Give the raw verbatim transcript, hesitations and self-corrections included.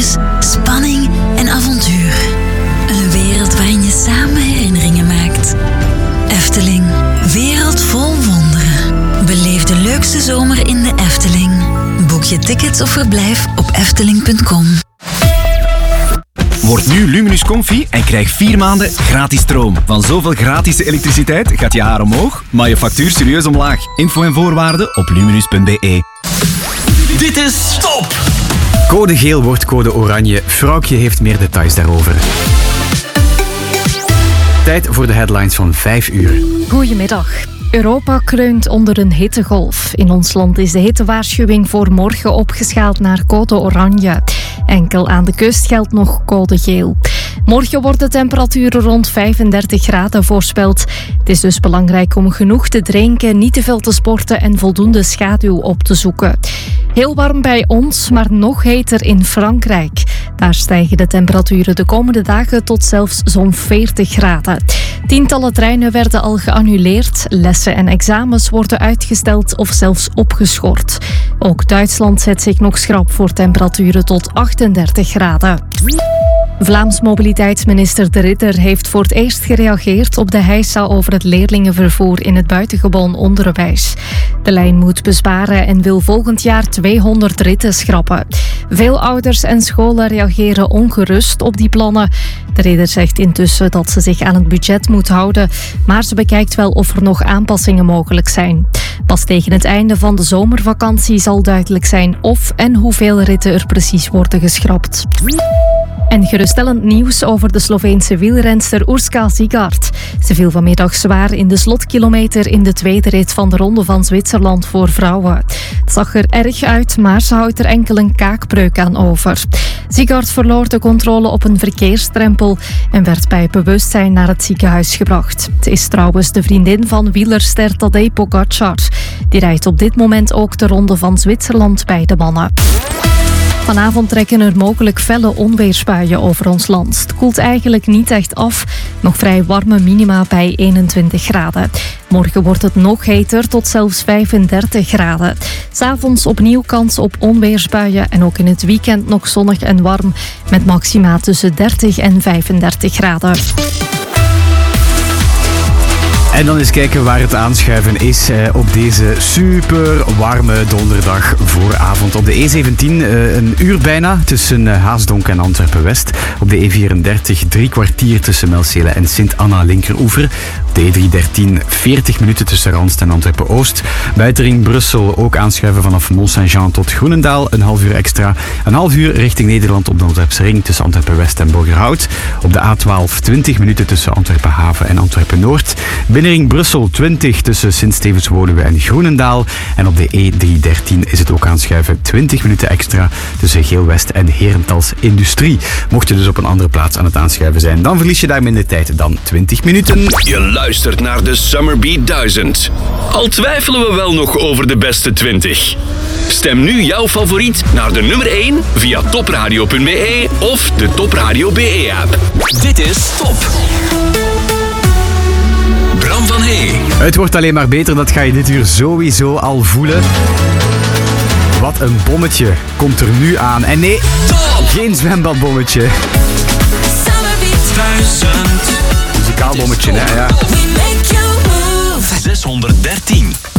circus, spanning en avontuur. Een wereld waarin je samen herinneringen maakt. Efteling, wereld vol wonderen. Beleef de leukste zomer in de Efteling. Boek je tickets of verblijf op efteling punt com. Word nu Luminus Comfy en krijg vier maanden gratis stroom. Van zoveel gratis elektriciteit gaat je haar omhoog, maar je factuur serieus omlaag. Info en voorwaarden op luminus punt b e. Dit is Top! Code geel wordt code oranje. Vrouwtje heeft meer details daarover. Tijd voor de headlines van vijf uur. Goedemiddag. Europa kreunt onder een hittegolf. In ons land is de hittewaarschuwing voor morgen opgeschaald naar code oranje. Enkel aan de kust geldt nog code geel. Morgen worden temperaturen rond vijfendertig graden voorspeld. Het is dus belangrijk om genoeg te drinken, niet te veel te sporten en voldoende schaduw op te zoeken. Heel warm bij ons, maar nog heter in Frankrijk. Daar stijgen de temperaturen de komende dagen tot zelfs zo'n veertig graden. Tientallen treinen werden al geannuleerd. Lessen en examens worden uitgesteld of zelfs opgeschort. Ook Duitsland zet zich nog schrap voor temperaturen tot achtendertig graden. Vlaams mobiliteitsminister De Ridder heeft voor het eerst gereageerd op de heisa over het leerlingenvervoer in het buitengewoon onderwijs. De lijn moet besparen en wil volgend jaar tweehonderd ritten schrappen. Veel ouders en scholen reageren ongerust op die plannen. De Ridder zegt intussen dat ze zich aan het budget moet houden, maar ze bekijkt wel of er nog aanpassingen mogelijk zijn. Pas tegen het einde van de zomervakantie zal duidelijk zijn of en hoeveel ritten er precies worden geschrapt. En geruststellend nieuws over de Sloveense wielrenster Urška Ziegart. Ze viel vanmiddag zwaar in de slotkilometer in de tweede rit van de Ronde van Zwitserland voor vrouwen. Het zag er erg uit, maar ze houdt er enkel een kaakbreuk aan over. Ziegart verloor de controle op een verkeersdrempel en werd bij bewustzijn naar het ziekenhuis gebracht. Het is trouwens de vriendin van wielerster Tadej Pogačar. Die rijdt op dit moment ook de Ronde van Zwitserland bij de mannen. Vanavond trekken er mogelijk felle onweersbuien over ons land. Het koelt eigenlijk niet echt af. Nog vrij warme minima bij eenentwintig graden. Morgen wordt het nog heter, tot zelfs vijfendertig graden. 'S Avonds opnieuw kans op onweersbuien en ook in het weekend nog zonnig en warm. Met maxima tussen dertig en vijfendertig graden. En dan eens kijken waar het aanschuiven is eh, op deze super warme donderdag vooravond. Op de E zeventien eh, een uur bijna tussen eh, Haasdonk en Antwerpen-West. Op de E vierendertig drie kwartier tussen Melcele en Sint-Anna linkeroever. Op de E driehonderddertien veertig minuten tussen Randst en Antwerpen-Oost. Buitenring Brussel ook aanschuiven vanaf Mont-Saint-Jean tot Groenendaal. Een half uur extra. Een half uur richting Nederland op de Antwerpse ring tussen Antwerpen-West en Borgerhout. Op de A twaalf twintig minuten tussen Antwerpen-Haven en Antwerpen-Noord. Binnenring Brussel twintig tussen Sint-Stevens-Woluwe en Groenendaal. En op de E driehonderddertien is het ook aanschuiven twintig minuten extra tussen Geel-West en Herentals Industrie. Mocht je dus op een andere plaats aan het aanschuiven zijn, dan verlies je daar minder tijd dan twintig minuten. Je luistert naar de Summerbeat duizend. Al twijfelen we wel nog over de beste twintig. Stem nu jouw favoriet naar de nummer één via topradio punt b e of de Topradio B E-app. Dit is Top. Bram van Hey. Het wordt alleen maar beter, dat ga je dit uur sowieso al voelen. Wat een bommetje komt er nu aan. En nee, Top. Geen zwembadbommetje. Summerbeat duizend. Muzikaal bommetje, hè, ja. zeshonderddertien.